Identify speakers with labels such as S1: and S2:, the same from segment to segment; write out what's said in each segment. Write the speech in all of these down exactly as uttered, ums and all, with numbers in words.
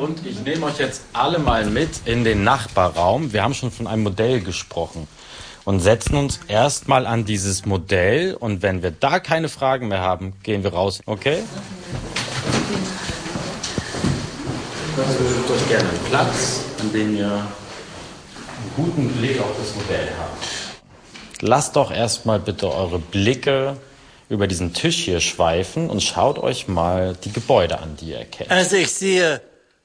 S1: Und ich nehme euch jetzt alle mal mit in den Nachbarraum. Wir haben schon von einem Modell gesprochen. Und setzen uns erstmal an dieses Modell. Und wenn wir da keine Fragen mehr haben, gehen wir raus. Okay? Sucht euch gerne einen Platz, an dem ihr einen guten Blick auf das Modell habt. Lasst doch erstmal bitte eure Blicke über diesen Tisch hier schweifen und schaut euch mal die Gebäude an, die ihr erkennt.
S2: Also ich sehe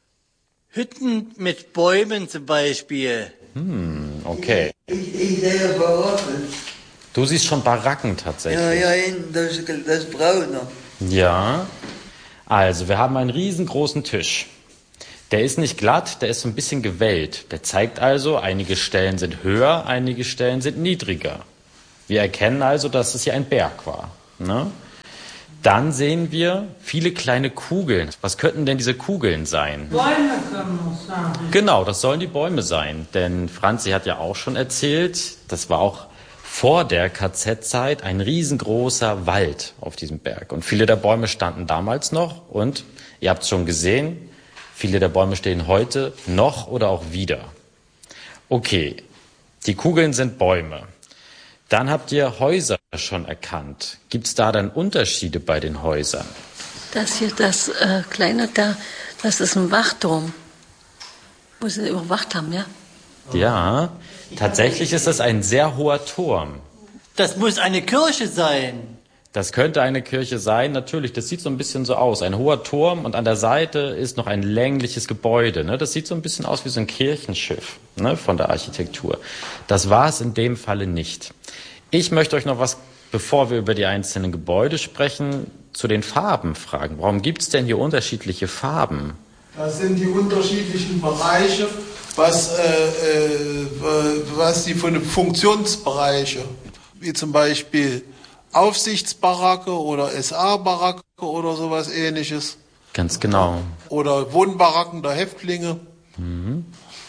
S2: Hütten mit Bäumen zum Beispiel.
S1: Hm, okay.
S3: Ich, ich sehe Baracken.
S1: Du siehst schon Baracken tatsächlich.
S3: Ja, ja, das, das Braune.
S1: Ja, also wir haben einen riesengroßen Tisch. Der ist nicht glatt, der ist so ein bisschen gewellt. Der zeigt also, einige Stellen sind höher, einige Stellen sind niedriger. Wir erkennen also, dass es hier ein Berg war. Ne? Dann sehen wir viele kleine Kugeln. Was könnten denn diese Kugeln sein?
S4: Bäume können das sein.
S1: Genau, das sollen die Bäume sein. Denn Franzi hat ja auch schon erzählt, das war auch vor der K Z-Zeit ein riesengroßer Wald auf diesem Berg. Und viele der Bäume standen damals noch. Und ihr habt es schon gesehen, viele der Bäume stehen heute noch oder auch wieder. Okay, die Kugeln sind Bäume. Dann habt ihr Häuser schon erkannt. Gibt es da dann Unterschiede bei den Häusern?
S5: Das hier, das äh, kleine da, das ist ein Wachturm, wo sie überwacht haben, ja?
S1: Ja, tatsächlich ist das ein sehr hoher Turm.
S2: Das muss eine Kirche sein.
S1: Das könnte eine Kirche sein, natürlich, das sieht so ein bisschen so aus. Ein hoher Turm und an der Seite ist noch ein längliches Gebäude. Ne? Das sieht so ein bisschen aus wie so ein Kirchenschiff, ne, von der Architektur. Das war es in dem Falle nicht. Ich möchte euch noch was, bevor wir über die einzelnen Gebäude sprechen, zu den Farben fragen. Warum gibt es denn hier unterschiedliche Farben?
S6: Das sind die unterschiedlichen Bereiche, was, äh, äh, was die von den Funktionsbereiche, wie zum Beispiel Aufsichtsbaracke oder S A-Baracke oder sowas ähnliches.
S1: Ganz genau.
S6: Oder Wohnbaracken der Häftlinge.
S1: Mhm.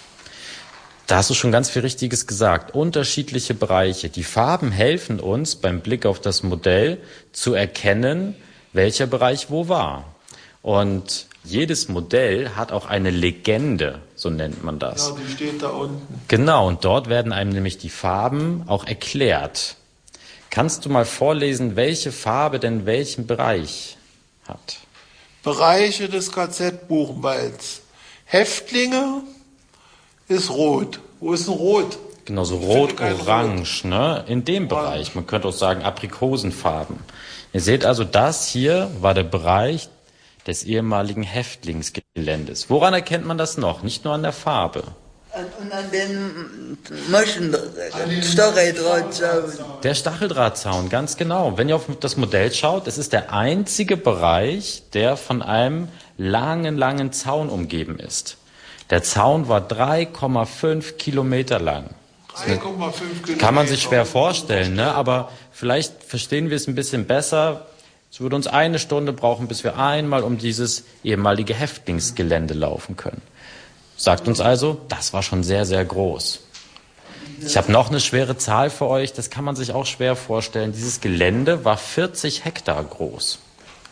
S1: Da hast du schon ganz viel Richtiges gesagt. Unterschiedliche Bereiche. Die Farben helfen uns beim Blick auf das Modell zu erkennen, welcher Bereich wo war. Und jedes Modell hat auch eine Legende, so nennt man das.
S6: Ja, die steht da unten.
S1: Genau, und dort werden einem nämlich die Farben auch erklärt. Kannst du mal vorlesen, welche Farbe denn welchen Bereich hat?
S6: Bereiche des K Z Buchenwalds. Häftlinge ist rot. Wo ist denn rot?
S1: Genau, so rot-orange, ne? In dem Bereich. Man könnte auch sagen Aprikosenfarben. Ihr seht also, das hier war der Bereich des ehemaligen Häftlingsgeländes. Woran erkennt man das noch? Nicht nur an der Farbe.
S3: Und an den Maschen, Stacheldrahtzaun.
S1: Der Stacheldrahtzaun, ganz genau. Wenn ihr auf das Modell schaut, es ist der einzige Bereich, der von einem langen, langen Zaun umgeben ist. Der Zaun war drei Komma fünf Kilometer lang.
S6: drei Komma fünf Kilometer.
S1: Kann man sich schwer vorstellen, ne? Aber vielleicht verstehen wir es ein bisschen besser. Es würde uns eine Stunde brauchen, bis wir einmal um dieses ehemalige Häftlingsgelände laufen können. Sagt uns also, das war schon sehr, sehr groß. Ich habe noch eine schwere Zahl für euch, das kann man sich auch schwer vorstellen. Dieses Gelände war vierzig Hektar groß.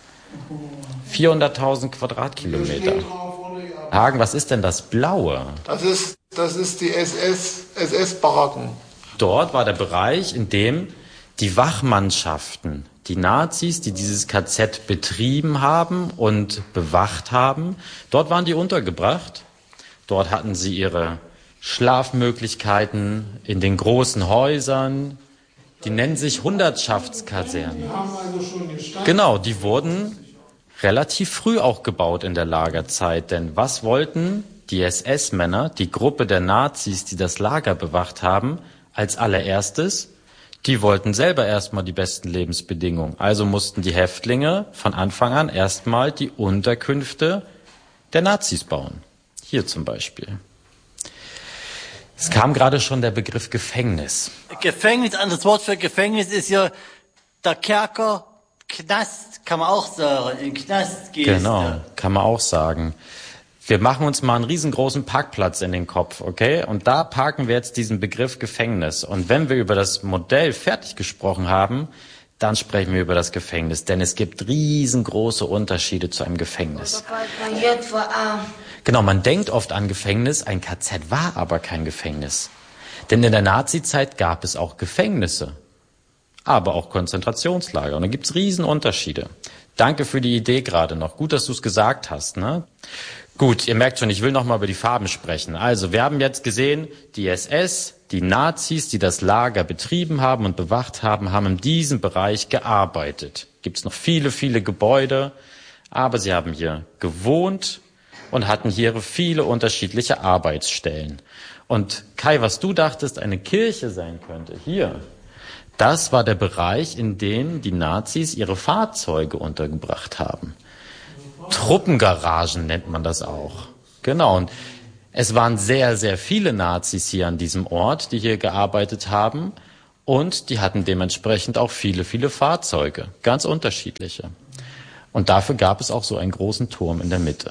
S1: vierhunderttausend Quadratkilometer. Hagen, was ist denn das Blaue?
S6: Das ist, das ist die S S-Baracken.
S1: Dort war der Bereich, in dem die Wachmannschaften, die Nazis, die dieses K Z betrieben haben und bewacht haben, dort waren die untergebracht. Dort hatten sie ihre Schlafmöglichkeiten in den großen Häusern. Die nennen sich Hundertschaftskasernen.
S6: Die haben also schon gestanden.
S1: Genau, die wurden relativ früh auch gebaut in der Lagerzeit. Denn was wollten die S S-Männer, die Gruppe der Nazis, die das Lager bewacht haben, als allererstes? Die wollten selber erstmal die besten Lebensbedingungen. Also mussten die Häftlinge von Anfang an erstmal die Unterkünfte der Nazis bauen. Hier zum Beispiel. Es kam gerade schon der Begriff Gefängnis.
S2: Gefängnis, anderes Wort für Gefängnis ist ja der Kerker, Knast, kann man auch sagen. In Knast gehst
S1: Genau,
S2: du.
S1: kann man auch sagen. Wir machen uns mal einen riesengroßen Parkplatz in den Kopf, okay? Und da parken wir jetzt diesen Begriff Gefängnis. Und wenn wir über das Modell fertig gesprochen haben, Dann sprechen wir über das Gefängnis, denn es gibt riesengroße Unterschiede zu einem Gefängnis. Genau, man denkt oft an Gefängnis, ein K Z war aber kein Gefängnis. Denn in der Nazizeit gab es auch Gefängnisse, aber auch Konzentrationslager. Und da gibt's Riesenunterschiede. Danke für die Idee gerade noch. Gut, dass du es gesagt hast, ne? Gut, ihr merkt schon, ich will noch mal über die Farben sprechen. Also, wir haben jetzt gesehen, die S S, die Nazis, die das Lager betrieben haben und bewacht haben, haben in diesem Bereich gearbeitet. Gibt's noch viele, viele Gebäude, aber sie haben hier gewohnt und hatten hier viele unterschiedliche Arbeitsstellen. Und Kai, was du dachtest, eine Kirche sein könnte, hier, das war der Bereich, in dem die Nazis ihre Fahrzeuge untergebracht haben. Truppengaragen nennt man das auch. Genau, und es waren sehr, sehr viele Nazis hier an diesem Ort, die hier gearbeitet haben. Und die hatten dementsprechend auch viele, viele Fahrzeuge, ganz unterschiedliche. Und dafür gab es auch so einen großen Turm in der Mitte.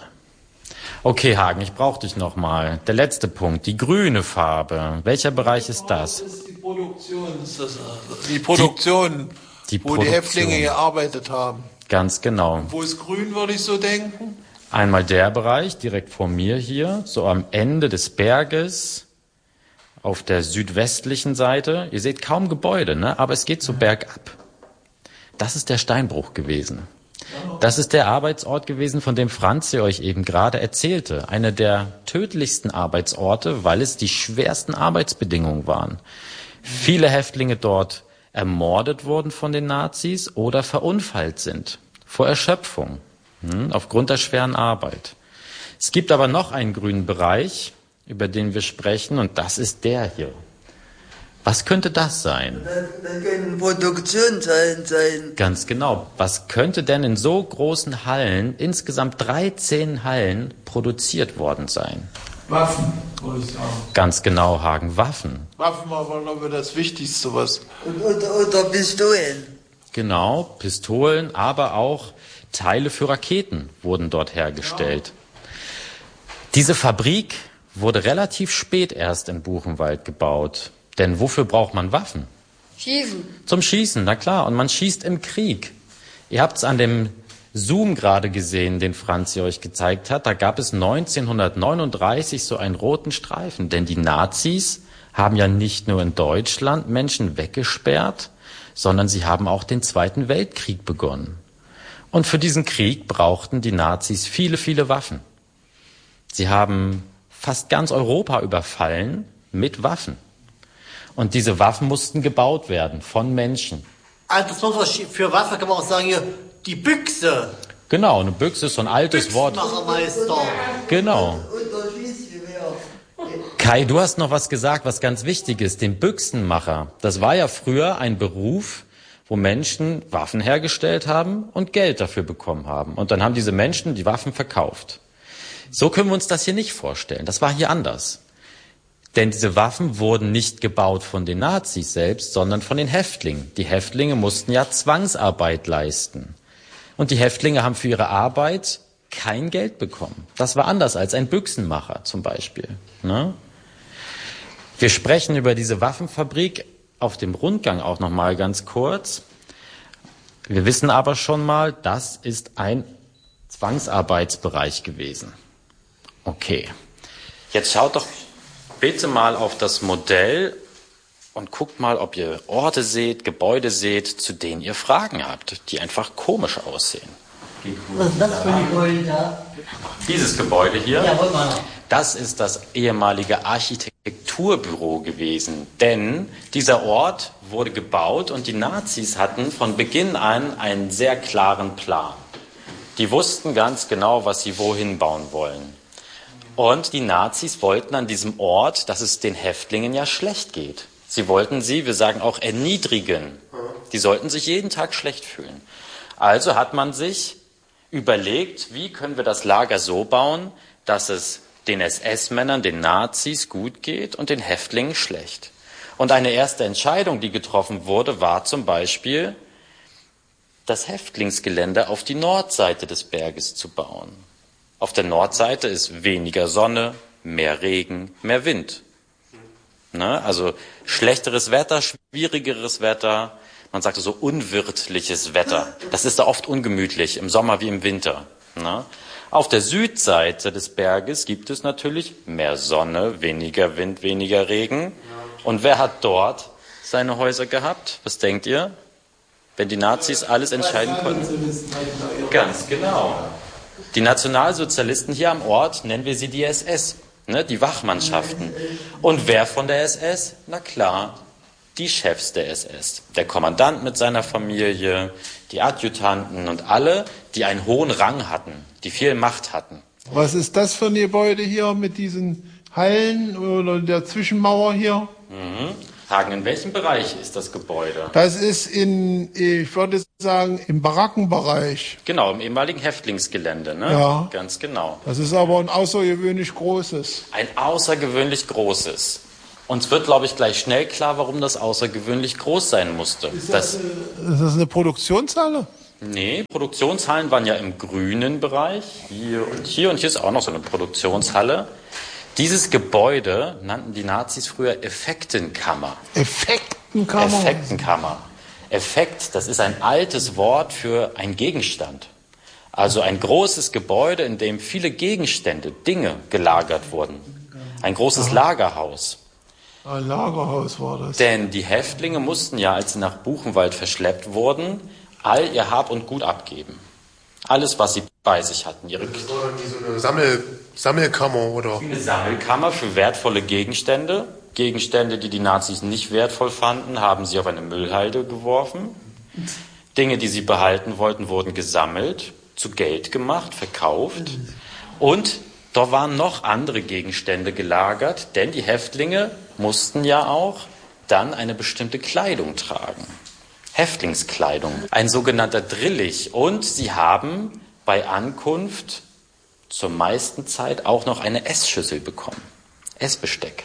S1: Okay, Hagen, ich brauche dich noch mal. Der letzte Punkt, die grüne Farbe. Welcher Bereich ist das?
S6: Das ist die Produktion, ist das, die Produktion,
S1: die, die
S6: wo
S1: Produktion.
S6: die Häftlinge gearbeitet haben.
S1: Ganz genau.
S6: Wo ist grün, würde ich so denken?
S1: Einmal der Bereich direkt vor mir hier, so am Ende des Berges, auf der südwestlichen Seite. Ihr seht kaum Gebäude, ne? Aber es geht so bergab. Das ist der Steinbruch gewesen. Das ist der Arbeitsort gewesen, von dem Franzi euch eben gerade erzählte. Einer der tödlichsten Arbeitsorte, weil es die schwersten Arbeitsbedingungen waren. Viele Häftlinge dort ermordet wurden von den Nazis oder verunfallt sind. Vor Erschöpfung. Hm, aufgrund der schweren Arbeit. Es gibt aber noch einen grünen Bereich, über den wir sprechen, und das ist der hier. Was könnte das sein?
S3: Das können Produktionshallen sein.
S1: Ganz genau. Was könnte denn in so großen Hallen, insgesamt dreizehn Hallen, produziert worden sein?
S6: Waffen, würde ich sagen.
S1: Ganz genau, Hagen, Waffen.
S6: Waffen war, glaube ich, das Wichtigste, was...
S3: Oder, oder Pistolen.
S1: Genau, Pistolen, aber auch Teile für Raketen wurden dort hergestellt. Ja. Diese Fabrik wurde relativ spät erst in Buchenwald gebaut. Denn wofür braucht man Waffen?
S5: Schießen.
S1: Zum Schießen, na klar. Und man schießt im Krieg. Ihr habt es an dem Zoom gerade gesehen, den Franzi euch gezeigt hat. Da gab es neunzehnhundertneununddreißig so einen roten Streifen. Denn die Nazis haben ja nicht nur in Deutschland Menschen weggesperrt, sondern sie haben auch den Zweiten Weltkrieg begonnen. Und für diesen Krieg brauchten die Nazis viele, viele Waffen. Sie haben fast ganz Europa überfallen mit Waffen. Und diese Waffen mussten gebaut werden von Menschen.
S2: Also das muss man, für Waffe kann man auch sagen, hier, die Büchse.
S1: Genau, eine Büchse ist so ein altes Wort.
S2: Büchsenmachermeister.
S1: Genau.
S3: Und das Schießgewehr.
S1: Kai, du hast noch was gesagt, was ganz wichtig ist, den Büchsenmacher. Das war ja früher ein Beruf, wo Menschen Waffen hergestellt haben und Geld dafür bekommen haben. Und dann haben diese Menschen die Waffen verkauft. So können wir uns das hier nicht vorstellen. Das war hier anders. Denn diese Waffen wurden nicht gebaut von den Nazis selbst, sondern von den Häftlingen. Die Häftlinge mussten ja Zwangsarbeit leisten. Und die Häftlinge haben für ihre Arbeit kein Geld bekommen. Das war anders als ein Büchsenmacher zum Beispiel. Ne? Wir sprechen über diese Waffenfabrik auf dem Rundgang auch noch mal ganz kurz. Wir wissen aber schon mal, das ist ein Zwangsarbeitsbereich gewesen. Okay, jetzt schaut doch bitte mal auf das Modell und guckt mal, ob ihr Orte seht, Gebäude seht, zu denen ihr Fragen habt, die einfach komisch aussehen.
S2: Was ist das für ein Gebäude da?
S1: Dieses Gebäude hier,
S2: Ja, wollen wir noch.
S1: das ist das ehemalige Architekturbüro gewesen. Denn dieser Ort wurde gebaut und die Nazis hatten von Beginn an einen sehr klaren Plan. Die wussten ganz genau, was sie wohin bauen wollen. Und die Nazis wollten an diesem Ort, dass es den Häftlingen ja schlecht geht. Sie wollten sie, wir sagen auch, erniedrigen. Die sollten sich jeden Tag schlecht fühlen. Also hat man sich überlegt, wie können wir das Lager so bauen, dass es den S S-Männern, den Nazis gut geht und den Häftlingen schlecht. Und eine erste Entscheidung, die getroffen wurde, war zum Beispiel, das Häftlingsgelände auf die Nordseite des Berges zu bauen. Auf der Nordseite ist weniger Sonne, mehr Regen, mehr Wind. Ne? Also schlechteres Wetter, schwierigeres Wetter. man sagte so unwirtliches Wetter. Das ist da oft ungemütlich, im Sommer wie im Winter. Ne? Auf der Südseite des Berges gibt es natürlich mehr Sonne, weniger Wind, weniger Regen. Und wer hat dort seine Häuser gehabt? Was denkt ihr? Wenn die Nazis alles entscheiden konnten? Ganz genau. Die Nationalsozialisten hier am Ort, nennen wir sie die S S, ne, die Wachmannschaften. Und wer von der S S? Na klar, die Chefs der S S. Der Kommandant mit seiner Familie, die Adjutanten und alle, die einen hohen Rang hatten, die viel Macht hatten.
S6: Was ist das für ein Gebäude hier mit diesen Hallen oder der Zwischenmauer hier?
S1: Mhm. Hagen, in welchem Bereich ist das Gebäude?
S6: Das ist in, ich würde sagen, im Barackenbereich.
S1: Genau, im ehemaligen Häftlingsgelände, ne?
S6: Ja.
S1: Ganz genau.
S6: Das ist aber ein außergewöhnlich großes.
S1: Ein außergewöhnlich großes. Uns wird, glaube ich, gleich schnell klar, warum das außergewöhnlich groß sein musste.
S6: Ist das, das, ist das eine Produktionshalle?
S1: Nee, Produktionshallen waren ja im grünen Bereich, hier und hier. Und hier ist auch noch so eine Produktionshalle. Dieses Gebäude nannten die Nazis früher Effektenkammer.
S6: Effektenkammer?
S1: Effektenkammer. Effekt, das ist ein altes Wort für ein Gegenstand. Also ein großes Gebäude, in dem viele Gegenstände, Dinge gelagert wurden. Ein großes Lagerhaus.
S6: Ein Lagerhaus war das.
S1: Denn die Häftlinge mussten ja, als sie nach Buchenwald verschleppt wurden, all ihr Hab und Gut abgeben. Alles, was sie bei sich hatten. Ihre
S4: das war dann wie so eine Sammel, Sammelkammer, oder?
S1: Eine Sammelkammer für wertvolle Gegenstände. Gegenstände, die die Nazis nicht wertvoll fanden, haben sie auf eine Müllhalde geworfen. Dinge, die sie behalten wollten, wurden gesammelt, zu Geld gemacht, verkauft. Und da waren noch andere Gegenstände gelagert, denn die Häftlinge mussten ja auch dann eine bestimmte Kleidung tragen. Häftlingskleidung, ein sogenannter Drillich. Und sie haben bei Ankunft zur meisten Zeit auch noch eine Essschüssel bekommen, Essbesteck.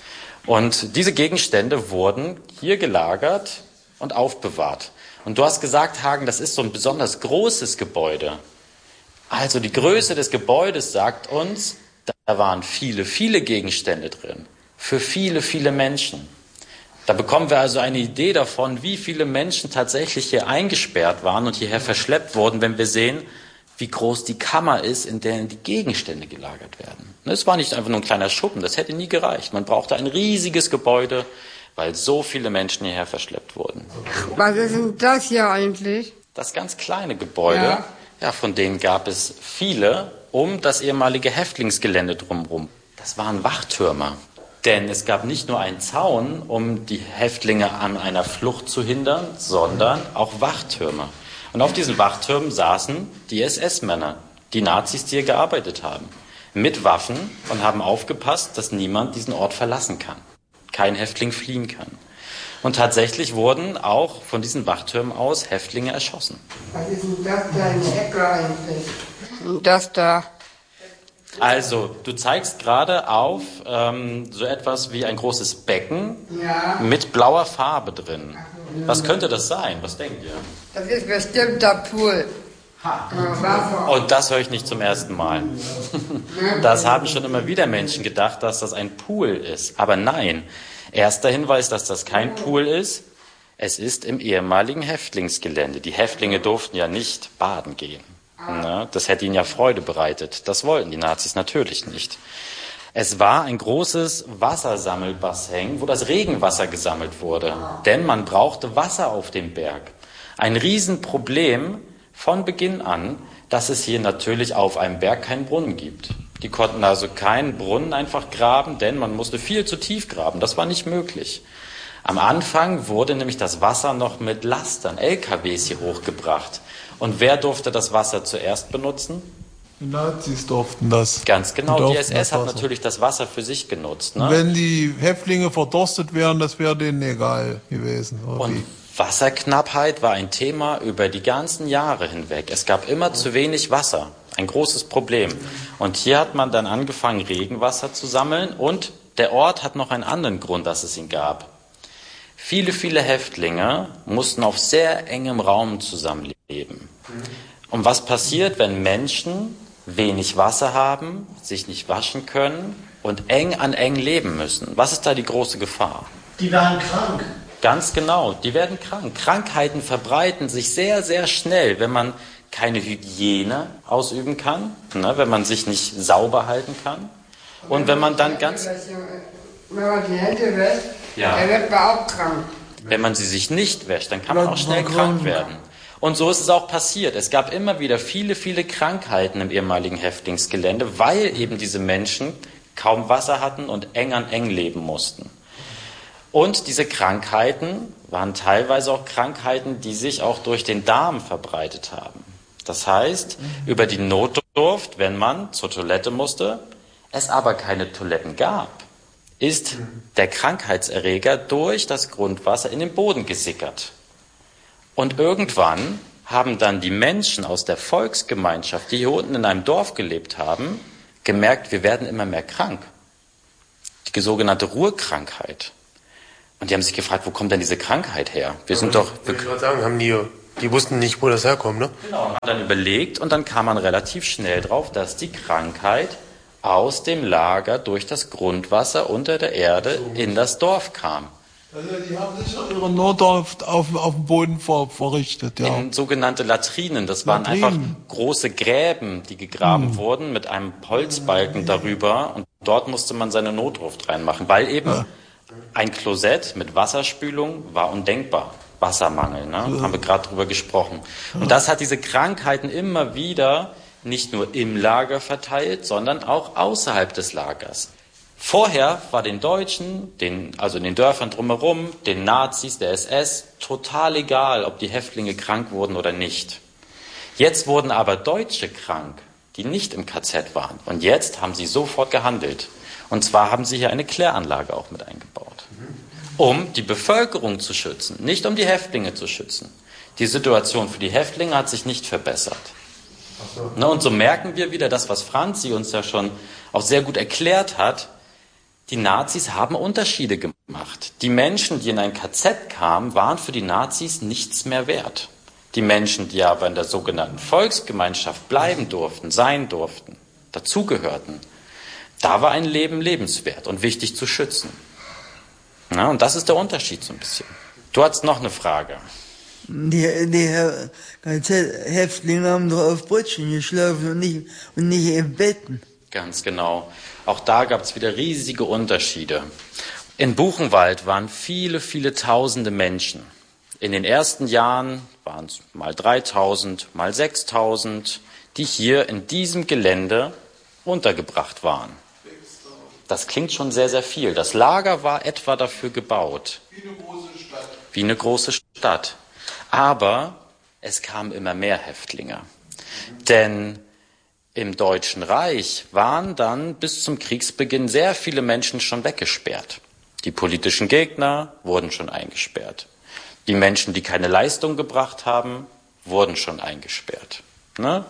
S1: Und diese Gegenstände wurden hier gelagert und aufbewahrt. Und du hast gesagt, Hagen, das ist so ein besonders großes Gebäude. Also die Größe des Gebäudes sagt uns, da waren viele, viele Gegenstände drin, für viele, viele Menschen. Da bekommen wir also eine Idee davon, wie viele Menschen tatsächlich hier eingesperrt waren und hierher verschleppt wurden, wenn wir sehen, wie groß die Kammer ist, in der die Gegenstände gelagert werden. Es war nicht einfach nur ein kleiner Schuppen, das hätte nie gereicht. Man brauchte ein riesiges Gebäude, weil so viele Menschen hierher verschleppt wurden.
S7: Was ist denn das hier eigentlich?
S1: Das ganz kleine Gebäude,
S7: ja,
S1: ja, von denen gab es viele um das ehemalige Häftlingsgelände drumherum. Das waren Wachtürme. Denn es gab nicht nur einen Zaun, um die Häftlinge an einer Flucht zu hindern, sondern auch Wachtürme. Und auf diesen Wachtürmen saßen die S S-Männer, die Nazis, die hier gearbeitet haben, mit Waffen und haben aufgepasst, dass niemand diesen Ort verlassen kann, kein Häftling fliehen kann. Und tatsächlich wurden auch von diesen Wachtürmen aus Häftlinge erschossen.
S7: Was ist denn das da in der Ecke eigentlich? Das da.
S1: Also, du zeigst gerade auf ähm, so etwas wie ein großes Becken,
S7: ja,
S1: mit blauer Farbe drin. Was könnte das sein? Was denkt ihr?
S7: Das ist bestimmt der Pool. Ha.
S1: Und das höre ich nicht zum ersten Mal. Das haben schon immer wieder Menschen gedacht, dass das ein Pool ist. Aber nein, erster Hinweis, dass das kein Pool ist, es ist im ehemaligen Häftlingsgelände. Die Häftlinge durften ja nicht baden gehen. Na, das hätte ihnen ja Freude bereitet. Das wollten die Nazis natürlich nicht. Es war ein großes Wassersammelbassin, wo das Regenwasser gesammelt wurde. Denn man brauchte Wasser auf dem Berg. Ein Riesenproblem von Beginn an, dass es hier natürlich auf einem Berg keinen Brunnen gibt. Die konnten also keinen Brunnen einfach graben, denn man musste viel zu tief graben. Das war nicht möglich. Am Anfang wurde nämlich das Wasser noch mit Lastern, L K Ws hier hochgebracht. Und wer durfte das Wasser zuerst benutzen?
S6: Die Nazis durften das.
S1: Ganz genau, die
S6: die
S1: S S hat natürlich das Wasser für sich genutzt. Ne?
S6: Wenn die Häftlinge verdurstet wären, das wäre denen egal gewesen.
S1: Und wie? Wasserknappheit war ein Thema über die ganzen Jahre hinweg. Es gab immer zu wenig Wasser, ein großes Problem. Und hier hat man dann angefangen, Regenwasser zu sammeln. Und der Ort hat noch einen anderen Grund, dass es ihn gab. Viele, viele Häftlinge mussten auf sehr engem Raum zusammenleben. Und was passiert, wenn Menschen wenig Wasser haben, sich nicht waschen können und eng an eng leben müssen? Was ist da die große Gefahr?
S2: Die waren krank.
S1: Ganz genau, die werden krank. Krankheiten verbreiten sich sehr, sehr schnell, wenn man keine Hygiene ausüben kann, ne, wenn man sich nicht sauber halten kann. Und wenn man dann ganz...
S7: Wenn man die Hände wäscht,
S1: Ja.
S7: dann wird man auch krank.
S1: Wenn man sie sich nicht wäscht, dann kann man auch schnell krank werden. Und so ist es auch passiert. Es gab immer wieder viele, viele Krankheiten im ehemaligen Häftlingsgelände, weil eben diese Menschen kaum Wasser hatten und eng an eng leben mussten. Und diese Krankheiten waren teilweise auch Krankheiten, die sich auch durch den Darm verbreitet haben. Das heißt, über die Notdurft, wenn man zur Toilette musste, es aber keine Toiletten gab, ist der Krankheitserreger durch das Grundwasser in den Boden gesickert. Und irgendwann haben dann die Menschen aus der Volksgemeinschaft, die hier unten in einem Dorf gelebt haben, gemerkt, wir werden immer mehr krank. Die sogenannte Ruhrkrankheit. Und die haben sich gefragt, wo kommt denn diese Krankheit her? Wir sind doch...
S4: Ich wollte gerade sagen, haben die, die wussten nicht, wo das herkommt, ne?
S1: Genau, haben dann überlegt und dann kam man relativ schnell drauf, dass die Krankheit aus dem Lager durch das Grundwasser unter der Erde in das Dorf kam.
S6: Also die haben sich schon ihre Notdurft auf, auf dem Boden ver, verrichtet, ja.
S1: In sogenannte Latrinen, das waren
S6: Latrinen.
S1: einfach große Gräben, die gegraben
S6: Hm.
S1: wurden mit einem Holzbalken darüber und dort musste man seine Notdurft reinmachen, weil eben
S6: Ja.
S1: ein Klosett mit Wasserspülung war undenkbar. Wassermangel, ne?
S6: Ja.
S1: Haben wir gerade drüber gesprochen. Und das hat diese Krankheiten immer wieder nicht nur im Lager verteilt, sondern auch außerhalb des Lagers. Vorher war den Deutschen, den, also in den Dörfern drumherum, den Nazis, der S S, total egal, ob die Häftlinge krank wurden oder nicht. Jetzt wurden aber Deutsche krank, die nicht im K Z waren. Und jetzt haben sie sofort gehandelt. Und zwar haben sie hier eine Kläranlage auch mit eingebaut, um die Bevölkerung zu schützen, nicht um die Häftlinge zu schützen. Die Situation für die Häftlinge hat sich nicht verbessert. Ne, und so merken wir wieder das, was Franzi uns ja schon auch sehr gut erklärt hat. Die Nazis haben Unterschiede gemacht. Die Menschen, die in ein K Z kamen, waren für die Nazis nichts mehr wert. Die Menschen, die aber in der sogenannten Volksgemeinschaft bleiben durften, sein durften, dazugehörten, da war ein Leben lebenswert und wichtig zu schützen. Na, und das ist der Unterschied so ein bisschen. Du hast noch eine Frage.
S3: Die, die K Z-Häftlinge haben doch auf Brötchen geschlafen und nicht, und nicht in Betten.
S1: Ganz genau. Auch da gab es wieder riesige Unterschiede. In Buchenwald waren viele, viele tausende Menschen. In den ersten Jahren waren es mal dreitausend, mal sechstausend, die hier in diesem Gelände untergebracht waren. Das klingt schon sehr, sehr viel. Das Lager war etwa dafür gebaut.
S6: Wie eine große Stadt.
S1: Wie eine große Stadt. Aber es kamen immer mehr Häftlinge. Denn im Deutschen Reich waren dann bis zum Kriegsbeginn sehr viele Menschen schon weggesperrt. Die politischen Gegner wurden schon eingesperrt. Die Menschen, die keine Leistung gebracht haben, wurden schon eingesperrt. Ne?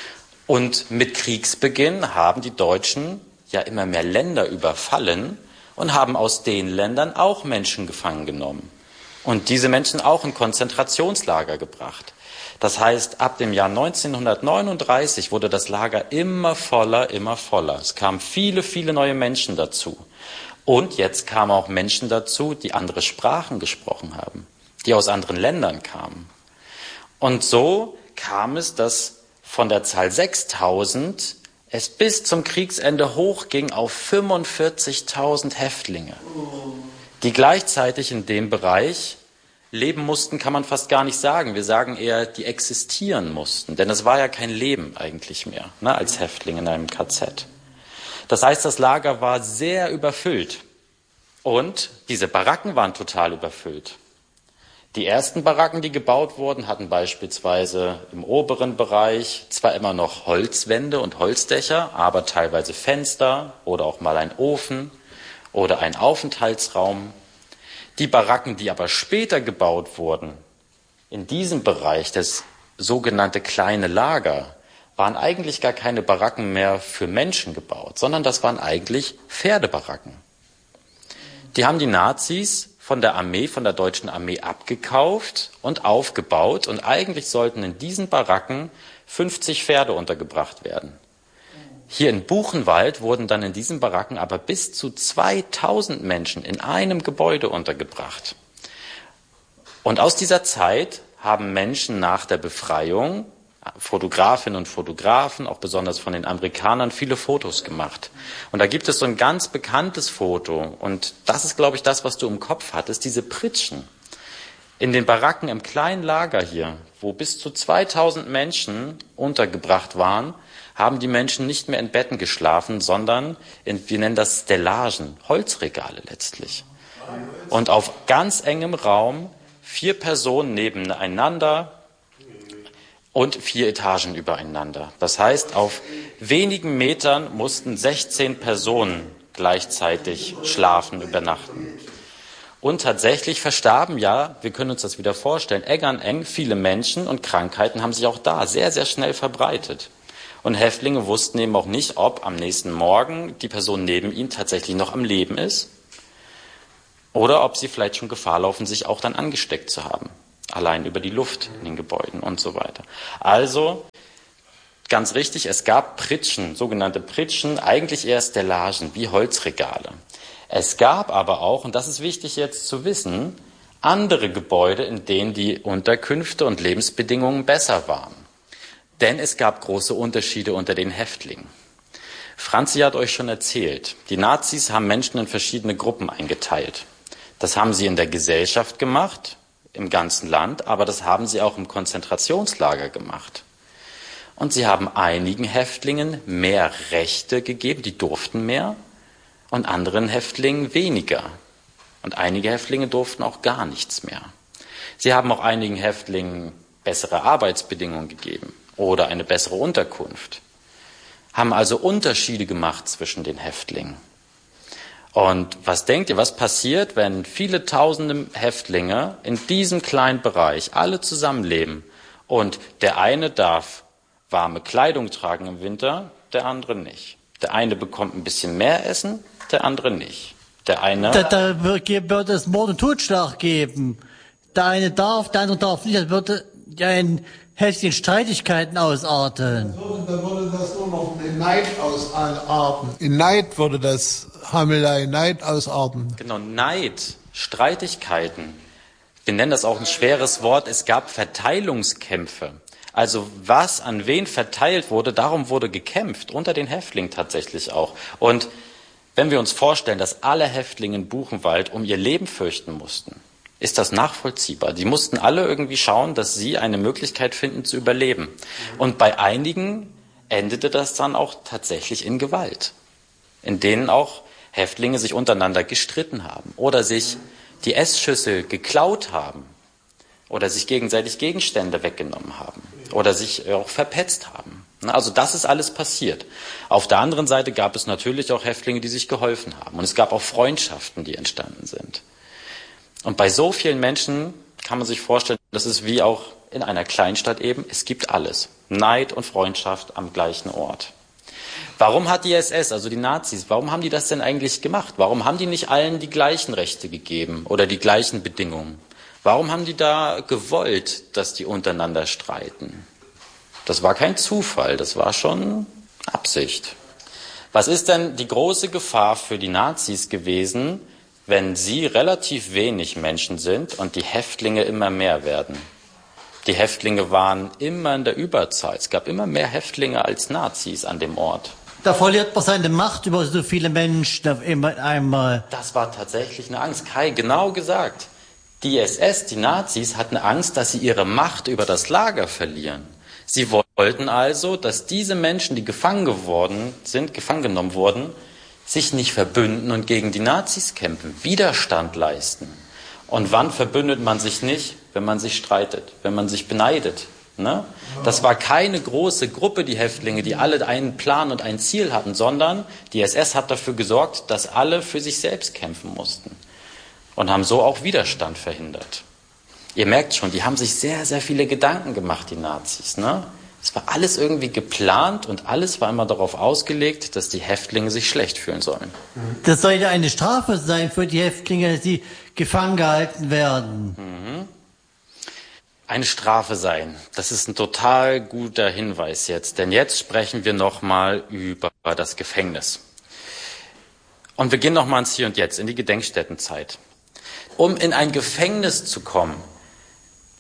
S1: Und mit Kriegsbeginn haben die Deutschen ja immer mehr Länder überfallen und haben aus den Ländern auch Menschen gefangen genommen. Und diese Menschen auch in Konzentrationslager gebracht. Das heißt, ab dem Jahr neunzehnhundertneununddreißig wurde das Lager immer voller, immer voller. Es kamen viele, viele neue Menschen dazu. Und jetzt kamen auch Menschen dazu, die andere Sprachen gesprochen haben, die aus anderen Ländern kamen. Und so kam es, dass von der Zahl sechstausend es bis zum Kriegsende hochging auf fünfundvierzigtausend Häftlinge, die gleichzeitig in dem Bereich leben mussten, kann man fast gar nicht sagen. Wir sagen eher, die existieren mussten. Denn es war ja kein Leben eigentlich mehr, ne, als Häftling in einem K Z. Das heißt, das Lager war sehr überfüllt. Und diese Baracken waren total überfüllt. Die ersten Baracken, die gebaut wurden, hatten beispielsweise im oberen Bereich zwar immer noch Holzwände und Holzdächer, aber teilweise Fenster oder auch mal ein Ofen oder ein Aufenthaltsraum. Die Baracken, die aber später gebaut wurden, in diesem Bereich, das sogenannte kleine Lager, waren eigentlich gar keine Baracken mehr für Menschen gebaut, sondern das waren eigentlich Pferdebaracken. Die haben die Nazis von der Armee, von der deutschen Armee abgekauft und aufgebaut und eigentlich sollten in diesen Baracken fünfzig Pferde untergebracht werden. Hier in Buchenwald wurden dann in diesen Baracken aber bis zu zweitausend Menschen in einem Gebäude untergebracht. Und aus dieser Zeit haben Menschen nach der Befreiung, Fotografinnen und Fotografen, auch besonders von den Amerikanern, viele Fotos gemacht. Und da gibt es so ein ganz bekanntes Foto. Und das ist, glaube ich, das, was du im Kopf hattest, diese Pritschen. In den Baracken im kleinen Lager hier, wo bis zu zweitausend Menschen untergebracht waren, haben die Menschen nicht mehr in Betten geschlafen, sondern in, wir nennen das Stellagen, Holzregale letztlich. Und auf ganz engem Raum vier Personen nebeneinander und vier Etagen übereinander. Das heißt, auf wenigen Metern mussten sechzehn Personen gleichzeitig schlafen, übernachten. Und tatsächlich verstarben ja, wir können uns das wieder vorstellen, eng an eng, viele Menschen und Krankheiten haben sich auch da sehr, sehr schnell verbreitet. Und Häftlinge wussten eben auch nicht, ob am nächsten Morgen die Person neben ihnen tatsächlich noch am Leben ist oder ob sie vielleicht schon Gefahr laufen, sich auch dann angesteckt zu haben. Allein über die Luft in den Gebäuden und so weiter. Also, ganz richtig, es gab Pritschen, sogenannte Pritschen, eigentlich eher Stellagen, wie Holzregale. Es gab aber auch, und das ist wichtig jetzt zu wissen, andere Gebäude, in denen die Unterkünfte und Lebensbedingungen besser waren. Denn es gab große Unterschiede unter den Häftlingen. Franzi hat euch schon erzählt, die Nazis haben Menschen in verschiedene Gruppen eingeteilt. Das haben sie in der Gesellschaft gemacht, im ganzen Land, aber das haben sie auch im Konzentrationslager gemacht. Und sie haben einigen Häftlingen mehr Rechte gegeben, die durften mehr, und anderen Häftlingen weniger. Und einige Häftlinge durften auch gar nichts mehr. Sie haben auch einigen Häftlingen bessere Arbeitsbedingungen gegeben oder eine bessere Unterkunft. Haben also Unterschiede gemacht zwischen den Häftlingen. Und was denkt ihr, was passiert, wenn viele tausende Häftlinge in diesem kleinen Bereich alle zusammenleben und der eine darf warme Kleidung tragen im Winter, der andere nicht. Der eine bekommt ein bisschen mehr Essen, der andere nicht. Der eine...
S2: Da, da wird es Mord und Totschlag geben. Der eine darf, der andere darf nicht. Das würde ja in heftigen Streitigkeiten ausarten.
S6: Dann würde das nur noch in Neid ausarten. In Neid würde das Hamelei, Neid ausarten.
S1: Genau, Neid, Streitigkeiten. Wir nennen das auch ein schweres Wort. Es gab Verteilungskämpfe. Also was an wen verteilt wurde, darum wurde gekämpft, unter den Häftlingen tatsächlich auch. Und wenn wir uns vorstellen, dass alle Häftlinge in Buchenwald um ihr Leben fürchten mussten, ist das nachvollziehbar. Die mussten alle irgendwie schauen, dass sie eine Möglichkeit finden zu überleben. Und bei einigen endete das dann auch tatsächlich in Gewalt, in denen auch Häftlinge sich untereinander gestritten haben oder sich die Essschüssel geklaut haben oder sich gegenseitig Gegenstände weggenommen haben oder sich auch verpetzt haben. Also das ist alles passiert. Auf der anderen Seite gab es natürlich auch Häftlinge, die sich geholfen haben. Und es gab auch Freundschaften, die entstanden sind. Und bei so vielen Menschen kann man sich vorstellen, das ist wie auch in einer Kleinstadt eben, es gibt alles. Neid und Freundschaft am gleichen Ort. Warum hat die S S, also die Nazis, warum haben die das denn eigentlich gemacht? Warum haben die nicht allen die gleichen Rechte gegeben oder die gleichen Bedingungen? Warum haben die da gewollt, dass die untereinander streiten? Das war kein Zufall, das war schon Absicht. Was ist denn die große Gefahr für die Nazis gewesen, wenn sie relativ wenig Menschen sind und die Häftlinge immer mehr werden? Die Häftlinge waren immer in der Überzahl. Es gab immer mehr Häftlinge als Nazis an dem Ort.
S2: Da verliert man seine Macht über so viele Menschen auf einmal.
S1: Das war tatsächlich eine Angst. Kai, genau gesagt. Die S S, die Nazis, hatten Angst, dass sie ihre Macht über das Lager verlieren. Sie wollten also, dass diese Menschen, die gefangen geworden sind, gefangen genommen wurden, sich nicht verbünden und gegen die Nazis kämpfen, Widerstand leisten. Und wann verbündet man sich nicht? Wenn man sich streitet, wenn man sich beneidet. Ne? Das war keine große Gruppe, die Häftlinge, die alle einen Plan und ein Ziel hatten, sondern die S S hat dafür gesorgt, dass alle für sich selbst kämpfen mussten und haben so auch Widerstand verhindert. Ihr merkt schon, die haben sich sehr, sehr viele Gedanken gemacht, die Nazis. Ne? Es war alles irgendwie geplant und alles war immer darauf ausgelegt, dass die Häftlinge sich schlecht fühlen sollen.
S2: Das soll ja eine Strafe sein für die Häftlinge, dass sie gefangen gehalten werden.
S1: Mhm. Eine Strafe sein. Das ist ein total guter Hinweis jetzt, denn jetzt sprechen wir nochmal über das Gefängnis. Und wir gehen nochmal ins Hier und Jetzt, in die Gedenkstättenzeit. Um in ein Gefängnis zu kommen,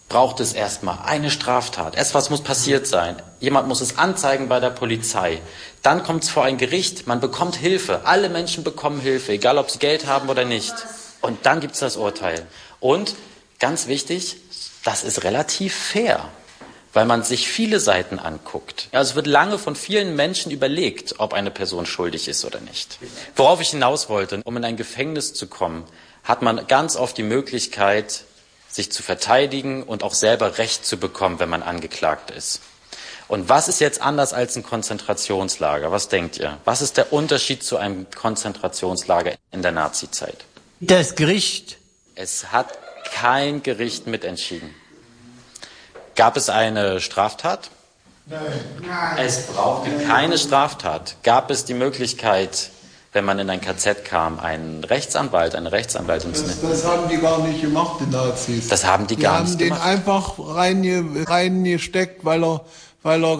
S1: braucht es erstmal eine Straftat. Etwas muss passiert sein. Jemand muss es anzeigen bei der Polizei. Dann kommt es vor ein Gericht, man bekommt Hilfe. Alle Menschen bekommen Hilfe, egal ob sie Geld haben oder nicht. Und dann gibt es das Urteil. Und ganz wichtig, das ist relativ fair, weil man sich viele Seiten anguckt. Also es wird lange von vielen Menschen überlegt, ob eine Person schuldig ist oder nicht. Worauf ich hinaus wollte, um in ein Gefängnis zu kommen, hat man ganz oft die Möglichkeit, sich zu verteidigen und auch selber Recht zu bekommen, wenn man angeklagt ist. Und was ist jetzt anders als ein Konzentrationslager? Was denkt ihr? Was ist der Unterschied zu einem Konzentrationslager in der Nazizeit?
S2: Das Gericht.
S1: Es hat kein Gericht mitentschieden. Gab es eine Straftat?
S6: Nein.
S1: Es brauchte keine Straftat. Gab es die Möglichkeit, wenn man in ein K Z kam, einen Rechtsanwalt, eine Rechtsanwältin zu
S6: Das,
S1: nehmen?
S6: das haben die gar nicht gemacht, die Nazis.
S1: Das haben die,
S6: die
S1: gar
S6: haben
S1: nicht
S6: den
S1: gemacht.
S6: einfach reinge, reingesteckt, weil er, weil er